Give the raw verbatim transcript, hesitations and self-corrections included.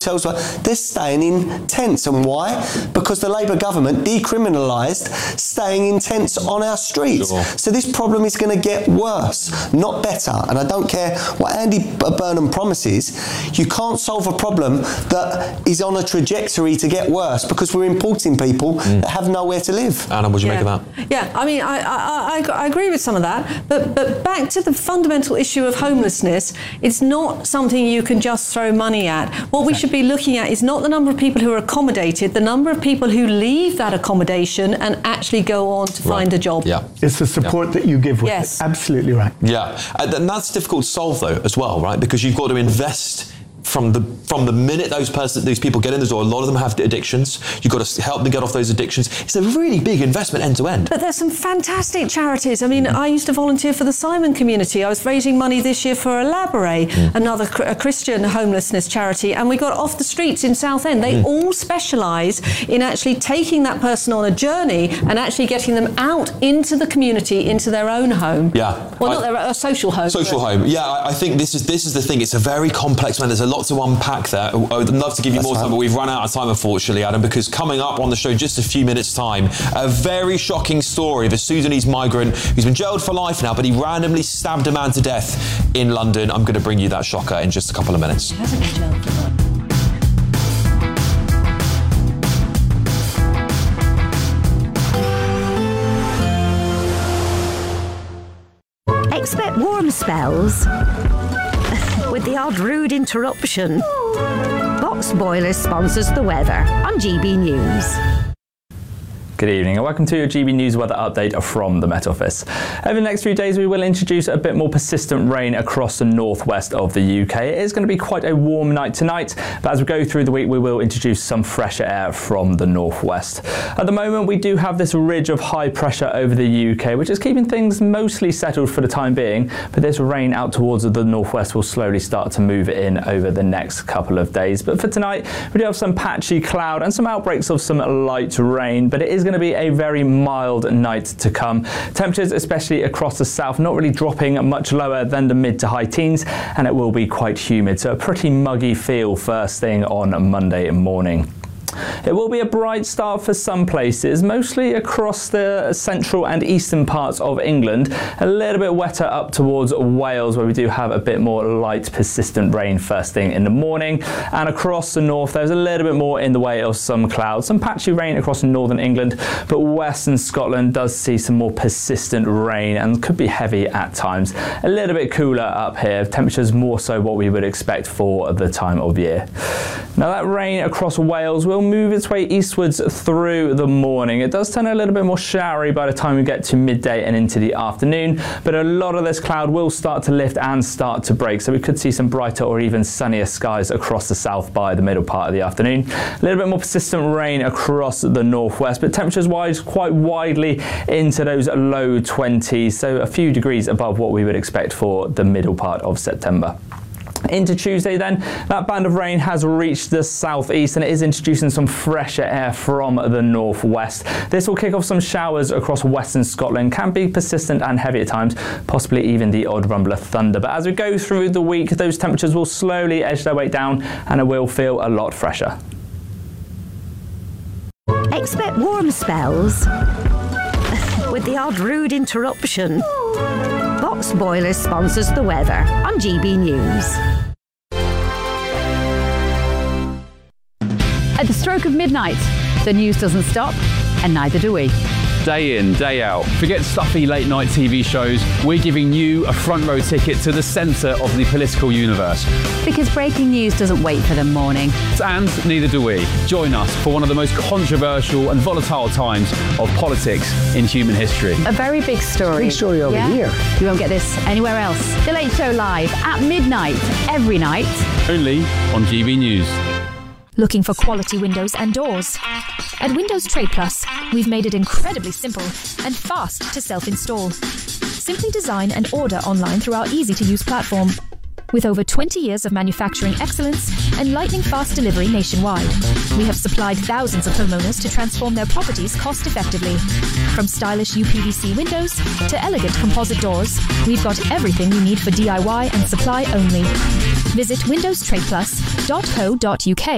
hotels, they're staying in tents. And why? Because the Labour government decriminalised staying in tents on our streets. Sure. So this problem is going to get worse, not better. And I don't care what Andy Burnham promises, you can't solve a problem that is on a trajectory to get worse because we're importing people mm. that have nowhere to live. Anna, what do you yeah. make of that? Yeah, I mean, I, I, I, I agree with some of that, but, but back to the fundamental issue of homelessness, it's not something you can just throw money at. What we should be looking at is not the number of people who are accommodated, the number of people who leave that accommodation and actually go on to find right. a job. Yeah. It's the support yeah. that you give with yes. it. Absolutely right. Yeah, and that's difficult to solve though as well, right? Because you've got to invest from the from the minute those person these people get in the door. A lot of them have addictions. You've got to help them get off those addictions. It's a really big investment end to end. But there's some fantastic charities. I mean, mm. I used to volunteer for the Simon Community. I was raising money this year for Elaborate, mm. another cr- a Christian homelessness charity, and we got Off the Streets in Southend. They mm. all specialise in actually taking that person on a journey and actually getting them out into the community, into their own home. Yeah. Well, I, not their a social home. Social home. Yeah, I, I think this is this is the thing. It's a very complex man. There's a lot to unpack there. I would love to give you That's more time, right. but we've run out of time, unfortunately, Adam, because coming up on the show in just a few minutes' time, a very shocking story of a Sudanese migrant who's been jailed for life now, but he randomly stabbed a man to death in London. I'm going to bring you that shocker in just a couple of minutes. He hasn't been jailed for life. Expect warm spells with the odd rude interruption. Box Boilers sponsors the weather on G B News. Good evening and welcome to your G B News weather update from the Met Office. Over the next few days we will introduce a bit more persistent rain across the northwest of the U K. It is going to be quite a warm night tonight, but as we go through the week we will introduce some fresher air from the northwest. At the moment we do have this ridge of high pressure over the U K, which is keeping things mostly settled for the time being, but this rain out towards the northwest will slowly start to move in over the next couple of days. But for tonight we do have some patchy cloud and some outbreaks of some light rain, but it is going to be a very mild night to come. Temperatures, especially across the south, not really dropping much lower than the mid to high teens, and it will be quite humid, so a pretty muggy feel first thing on Monday morning. It will be a bright start for some places, mostly across the central and eastern parts of England. A little bit wetter up towards Wales, where we do have a bit more light, persistent rain first thing in the morning. And across the north, there's a little bit more in the way of some clouds, some patchy rain across northern England, but western Scotland does see some more persistent rain and could be heavy at times. A little bit cooler up here, temperatures more so what we would expect for the time of year. Now that rain across Wales will move its way eastwards through the morning. It does turn a little bit more showery by the time we get to midday and into the afternoon, but a lot of this cloud will start to lift and start to break, so we could see some brighter or even sunnier skies across the south by the middle part of the afternoon. A little bit more persistent rain across the northwest, but temperatures wise quite widely into those low twenties, so a few degrees above what we would expect for the middle part of September. Into Tuesday then, that band of rain has reached the southeast and it is introducing some fresher air from the northwest. This will kick off some showers across western Scotland, can be persistent and heavy at times, possibly even the odd rumble of thunder. But as we go through the week, those temperatures will slowly edge their way down and it will feel a lot fresher. Expect warm spells with the odd rude interruption. Box Boilers sponsors the weather on G B News. At the stroke of midnight, the news doesn't stop, and neither do we. Day in, day out. Forget stuffy late night T V shows. We're giving you a front row ticket to the centre of the political universe. Because breaking news doesn't wait for the morning. And neither do we. Join us for one of the most controversial and volatile times of politics in human history. A very big story. Big story over yeah? here. You won't get this anywhere else. The Late Show live at midnight, every night. Only on G B News. Looking for quality windows and doors? At Windows Trade Plus, we've made it incredibly simple and fast to self-install. Simply design and order online through our easy-to-use platform. With over twenty years of manufacturing excellence and lightning-fast delivery nationwide, we have supplied thousands of homeowners to transform their properties cost-effectively. From stylish U P V C windows to elegant composite doors, we've got everything you need for D I Y and supply only. Visit windows trade plus dot co dot uk